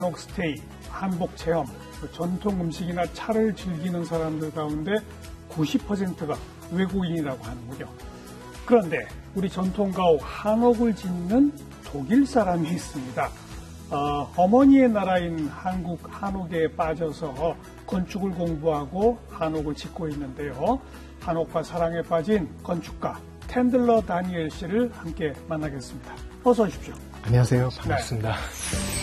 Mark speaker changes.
Speaker 1: 한옥 스테이, 한복 체험, 전통 음식이나 차를 즐기는 사람들 가운데 90%가 외국인이라고 하는군요. 그런데 우리 전통 가옥 한옥을 짓는 독일 사람이 있습니다. 어머니의 나라인 한국 한옥에 빠져서 건축을 공부하고 한옥을 짓고 있는데요. 한옥과 사랑에 빠진 건축가 텐들러 다니엘 씨를 함께 만나겠습니다. 어서 오십시오.
Speaker 2: 안녕하세요. 반갑습니다.
Speaker 1: 네.